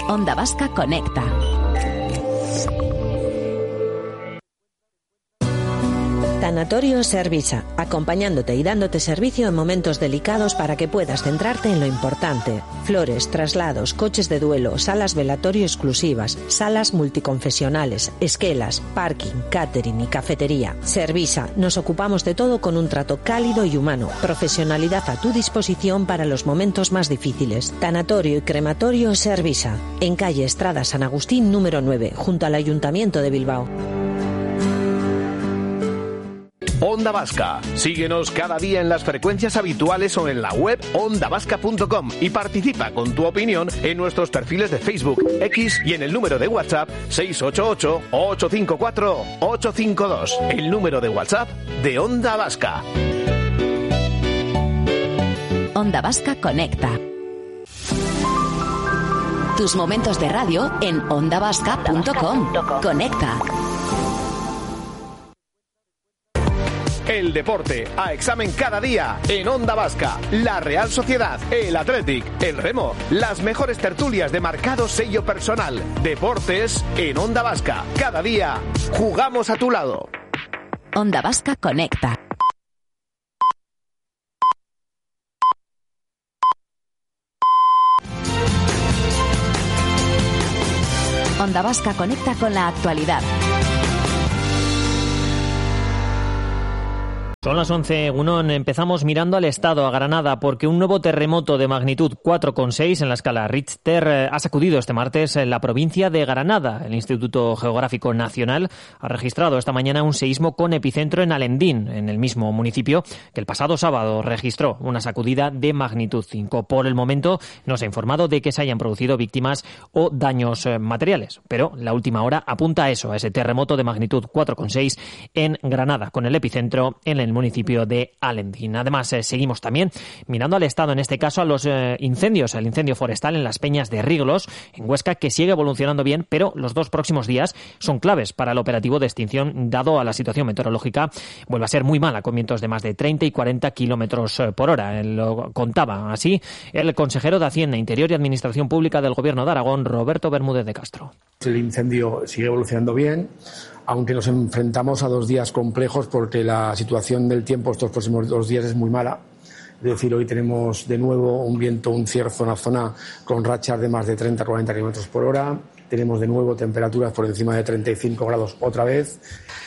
Onda Vasca Conecta. Tanatorio Servisa, acompañándote y dándote servicio en momentos delicados para que puedas centrarte en lo importante. Flores, traslados, coches de duelo, salas velatorio exclusivas, salas multiconfesionales, esquelas, parking, catering y cafetería. Servisa, nos ocupamos de todo con un trato cálido y humano. Profesionalidad a tu disposición para los momentos más difíciles. Tanatorio y crematorio Servisa, en calle Estrada San Agustín número 9, junto al Ayuntamiento de Bilbao. Onda Vasca. Síguenos cada día en las frecuencias habituales o en la web ondavasca.com y participa con tu opinión en nuestros perfiles de Facebook, X y en el número de WhatsApp 688-854-852. El número de WhatsApp de Onda Vasca. Onda Vasca Conecta. Tus momentos de radio en ondavasca.com. Conecta. El deporte a examen cada día en Onda Vasca. La Real Sociedad, el Athletic, el Remo, las mejores tertulias de marcado sello personal. Deportes en Onda Vasca. Cada día jugamos a tu lado. Onda Vasca Conecta. Onda Vasca Conecta con la actualidad. Son las 11, Egunon. Empezamos mirando al estado, a Granada, porque un nuevo terremoto de magnitud 4,6 en la escala Richter ha sacudido este martes la provincia de Granada. El Instituto Geográfico Nacional ha registrado esta mañana un seísmo con epicentro en Alendín, en el mismo municipio que el pasado sábado registró una sacudida de magnitud 5. Por el momento no se ha informado de que se hayan producido víctimas o daños materiales, pero la última hora apunta a eso, a ese terremoto de magnitud 4,6 en Granada, con el epicentro en el municipio de Alendín. Además, seguimos también mirando al estado, en este caso a los incendios, el incendio forestal en las Peñas de Riglos, en Huesca, que sigue evolucionando bien, pero los 2 próximos días son claves para el operativo de extinción, dado a la situación meteorológica vuelve a ser muy mala, con vientos de más de 30 y 40 kilómetros por hora. Lo contaba así el consejero de Hacienda, Interior y Administración Pública del Gobierno de Aragón, Roberto Bermúdez de Castro. El incendio sigue evolucionando bien, aunque nos enfrentamos a 2 días complejos porque la situación del tiempo estos próximos 2 días es muy mala. Es decir, hoy tenemos de nuevo un viento, un cierzo en la zona con rachas de más de 30-40 kilómetros por hora. Tenemos de nuevo temperaturas por encima de 35 grados otra vez.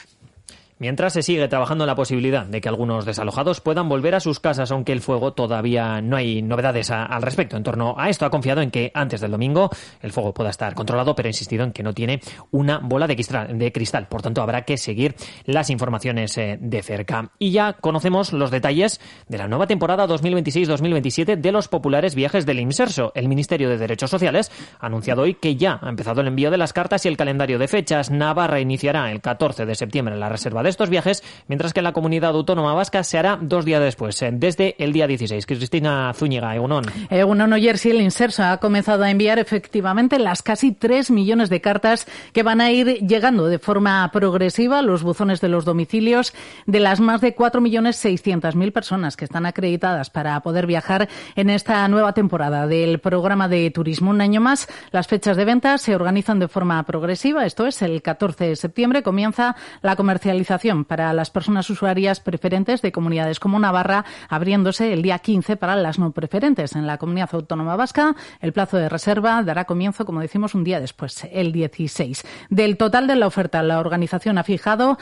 Mientras se sigue trabajando en la posibilidad de que algunos desalojados puedan volver a sus casas, aunque el fuego todavía no hay novedades al respecto. En torno a esto ha confiado en que antes del domingo el fuego pueda estar controlado, pero ha insistido en que no tiene una bola de cristal. Por tanto, habrá que seguir las informaciones de cerca. Y ya conocemos los detalles de la nueva temporada 2026-2027 de los populares viajes del Imserso. El Ministerio de Derechos Sociales ha anunciado hoy que ya ha empezado el envío de las cartas y el calendario de fechas. Navarra iniciará el 14 de septiembre la reserva de estos viajes, mientras que en la comunidad autónoma vasca se hará 2 días después, desde el día 16. Cristina Zúñiga, Egunon. Egunon, ayer sí, el Imserso ha comenzado a enviar efectivamente las casi 3 millones de cartas que van a ir llegando de forma progresiva a los buzones de los domicilios de las más de 4.600.000 personas que están acreditadas para poder viajar en esta nueva temporada del programa de turismo. Un año más, las fechas de venta se organizan de forma progresiva. Esto es, el 14 de septiembre comienza la comercialización para las personas usuarias preferentes de comunidades como Navarra, abriéndose el día 15 para las no preferentes. En la Comunidad Autónoma Vasca, el plazo de reserva dará comienzo, como decimos, un día después, el 16. Del total de la oferta, la organización ha fijado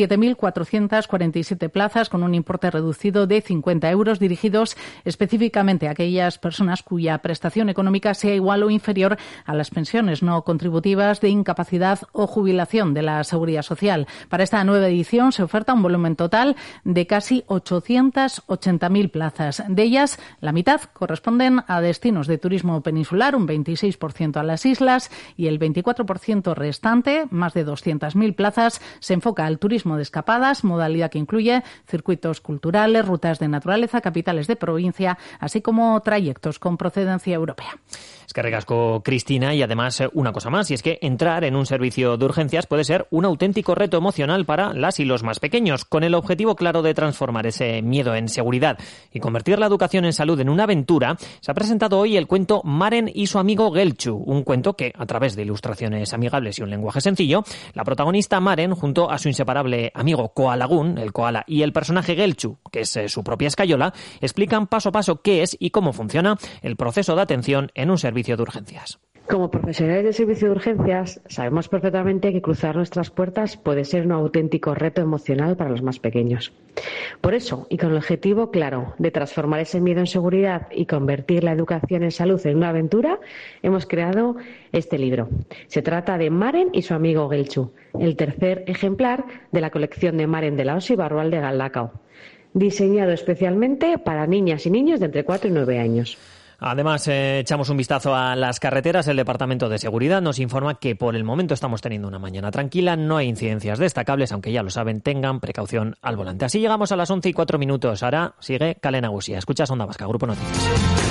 7.447 plazas con un importe reducido de 50 euros, dirigidos específicamente a aquellas personas cuya prestación económica sea igual o inferior a las pensiones no contributivas de incapacidad o jubilación de la Seguridad Social. Para esta nueva edición se oferta un volumen total de casi 880.000 plazas. De ellas, la mitad corresponden a destinos de turismo peninsular, un 26% a las islas, y el 24% restante, más de 200.000 plazas, se enfoca al turismo de escapadas, modalidad que incluye circuitos culturales, rutas de naturaleza, capitales de provincia, así como trayectos con procedencia europea. Eskerrik asko, Cristina, y además una cosa más, y es que entrar en un servicio de urgencias puede ser un auténtico reto emocional para las y los más pequeños, con el objetivo claro de transformar ese miedo en seguridad y convertir la educación en salud en una aventura. Se ha presentado hoy el cuento Maren y su amigo Gelchu, un cuento que, a través de ilustraciones amigables y un lenguaje sencillo, la protagonista Maren, junto a su inseparable amigo Koalagun, el koala, y el personaje Gelchu, que es su propia escayola, explican paso a paso qué es y cómo funciona el proceso de atención en un servicio de urgencias. Como profesionales del servicio de urgencias, sabemos perfectamente que cruzar nuestras puertas puede ser un auténtico reto emocional para los más pequeños. Por eso, y con el objetivo claro de transformar ese miedo en seguridad y convertir la educación en salud en una aventura, hemos creado este libro. Se trata de Maren y su amigo Gelchu, el tercer ejemplar de la colección de Maren de la Osi Barrual de Galdakao, diseñado especialmente para niñas y niños de entre 4 y 9 años. Además, echamos un vistazo a las carreteras. El Departamento de Seguridad nos informa que por el momento estamos teniendo una mañana tranquila. No hay incidencias destacables, aunque ya lo saben, tengan precaución al volante. Así llegamos a las 11:04. Ahora sigue Kale Nagusia. Escuchas Onda Vasca, Grupo Noticias.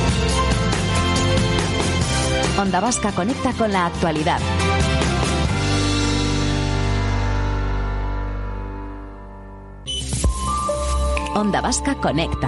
Onda Vasca conecta con la actualidad. Onda Vasca conecta.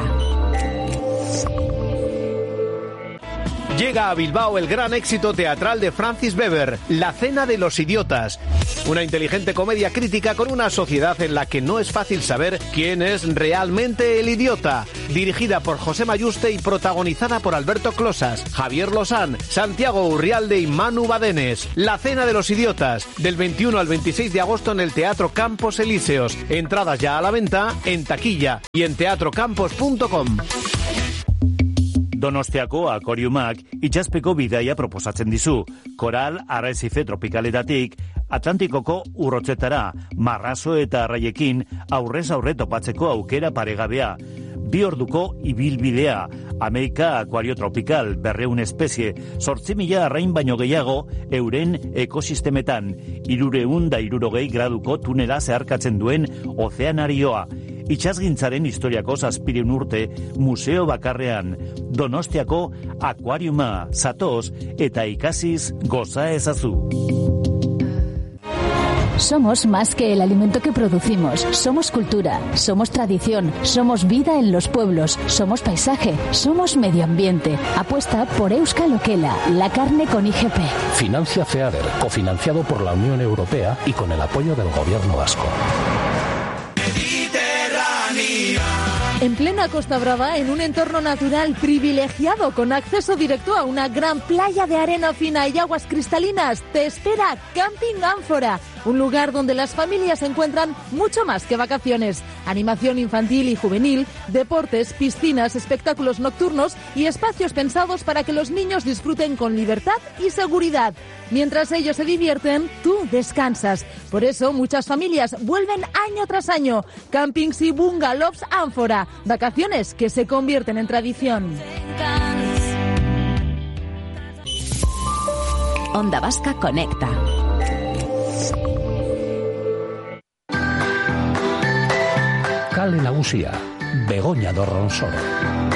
Llega a Bilbao el gran éxito teatral de Francis Weber, La Cena de los Idiotas. Una inteligente comedia crítica con una sociedad en la que no es fácil saber quién es realmente el idiota. Dirigida por José Mayuste y protagonizada por Alberto Closas, Javier Lozán, Santiago Urrialde y Manu Badenes. La Cena de los Idiotas, del 21 al 26 de agosto en el Teatro Campos Elíseos. Entradas ya a la venta en taquilla y en teatrocampos.com. Donostiako akoriumak itxaspeko bidaia proposatzen dizu. Koral arrezife tropikaletatik Atlantikoko urrotzetara, marrazo eta arraiekin aurrez aurre topatzeko aukera paregabea. 2 orduko ibilbidea, Amerika akuario tropikal, 200 espezie, 8.000 arrain baino gehiago euren ekosistemetan, 360 graduko tunela zeharkatzen duen ozeanarioa. Itxasgintzaren historiako 700 urte museo bakarrean. Donostiako akuariuma, zatoz eta ikasiz goza ezazu. Somos más que el alimento que producimos. Somos cultura, somos tradición, somos vida en los pueblos, somos paisaje, somos medio ambiente. Apuesta por Euskal Okela, la carne con IGP. Financia FEADER, cofinanciado por la Unión Europea y con el apoyo del Gobierno vasco. En plena Costa Brava, en un entorno natural privilegiado con acceso directo a una gran playa de arena fina y aguas cristalinas, te espera Camping Ánfora, un lugar donde las familias encuentran mucho más que vacaciones. Animación infantil y juvenil, deportes, piscinas, espectáculos nocturnos y espacios pensados para que los niños disfruten con libertad y seguridad. Mientras ellos se divierten, tú descansas. Por eso muchas familias vuelven año tras año. Campings y bungalows Ánfora. Vacaciones que se convierten en tradición. Onda Vasca conecta. Kale Nagusia, Begoña Dorronsoro.